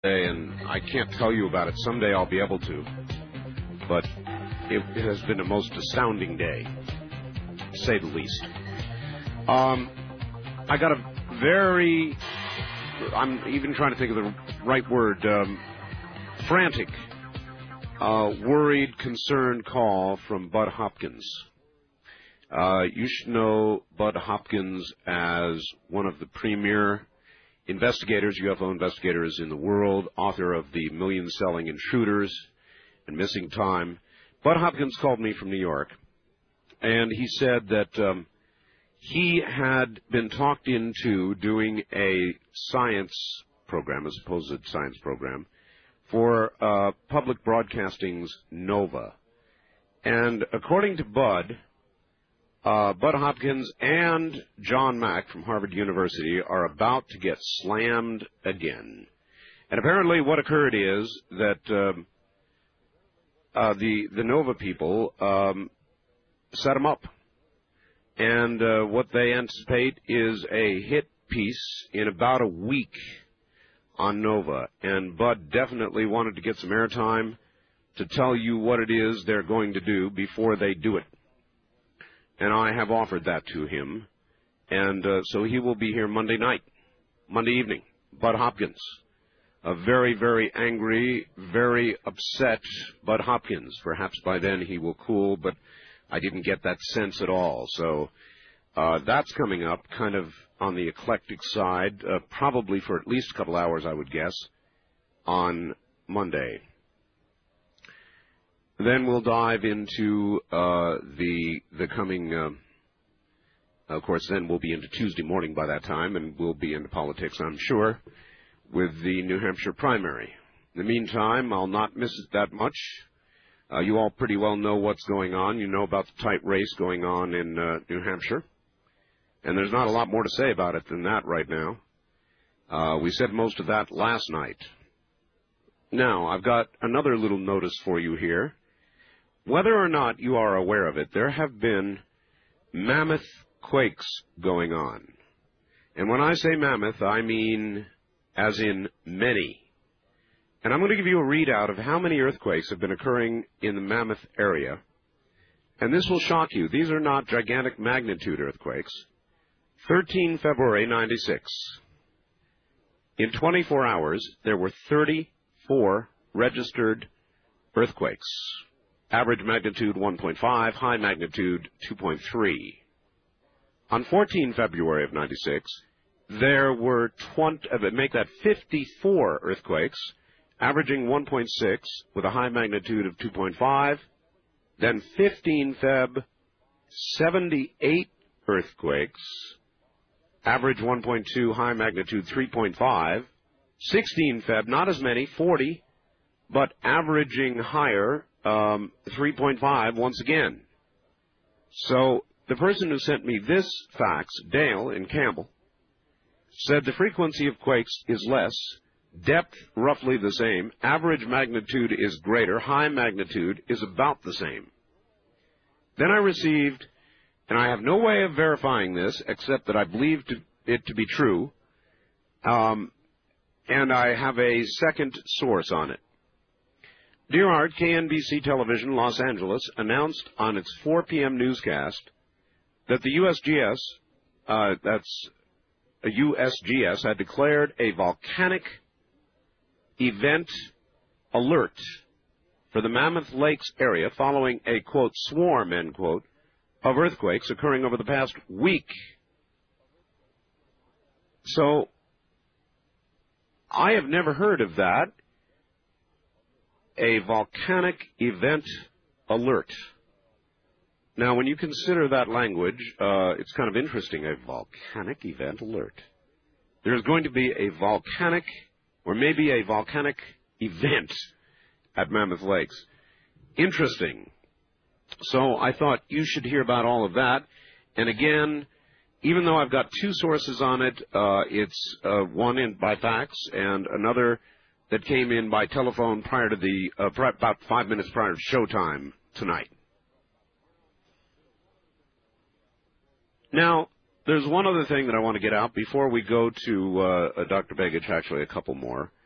And I can't tell you about it. Someday I'll be able to. But it has been a most astounding day, to say the least. I got a very, I'm even trying to think of the right word, frantic, worried, concerned call from Bud Hopkins. You should know Bud Hopkins as one of the premier investigators, UFO investigators in the world, author of the million-selling Intruders and Missing Time. Bud Hopkins called me from New York, and he said that he had been talked into doing a science program, a supposed science program, for Public Broadcasting's NOVA. And according to Bud Hopkins and John Mack from Harvard University are about to get slammed again. And apparently what occurred is that the NOVA people set them up. And what they anticipate is a hit piece in about a week on NOVA. And Bud definitely wanted to get some airtime to tell you what it is they're going to do before they do it. And I have offered that to him. And so he will be here Monday evening. Bud Hopkins. A very, very angry, very upset Bud Hopkins. Perhaps by then he will cool, but I didn't get that sense at all. So that's coming up kind of on the eclectic side, probably for at least a couple hours, I would guess, on Monday. Then we'll dive into the coming, of course, then we'll be into Tuesday morning by that time, and we'll be into politics, I'm sure, with the New Hampshire primary. In the meantime, I'll not miss it that much. You all pretty well know what's going on. You know about the tight race going on in New Hampshire. And there's not a lot more to say about it than that right now. We said most of that last night. Now, I've got another little notice for you here. Whether or not you are aware of it, there have been mammoth quakes going on. And when I say mammoth, I mean as in many. And I'm going to give you a readout of how many earthquakes have been occurring in the Mammoth area. And this will shock you. These are not gigantic magnitude earthquakes. 13 February 96. In 24 hours, there were 34 registered earthquakes. Average magnitude 1.5, high magnitude 2.3. On 14 February of 96, there were 54 earthquakes, averaging 1.6 with a high magnitude of 2.5. Then 15 Feb, 78 earthquakes, average 1.2, high magnitude 3.5. 16 Feb, not as many, 40, but averaging higher, 3.5 once again. So the person who sent me this fax, Dale in Campbell, said the frequency of quakes is less, depth roughly the same, average magnitude is greater, high magnitude is about the same. Then I received, and I have no way of verifying this except that I believe it to be true, and I have a second source on it. Dear Art, KNBC Television Los Angeles announced on its 4 p.m. newscast that the USGS had declared a volcanic event alert for the Mammoth Lakes area following a, quote, swarm, end quote, of earthquakes occurring over the past week. So, I have never heard of that. A volcanic event alert. Now, when you consider that language, it's kind of interesting, a volcanic event alert. There's going to be a volcanic, or maybe a volcanic event at Mammoth Lakes. Interesting. So I thought you should hear about all of that. And again, even though I've got two sources on it, it's one in by fax and another that came in by telephone prior to the about 5 minutes prior to showtime tonight. Now, there's one other thing that I want to get out before we go to Dr. Begich, actually a couple more.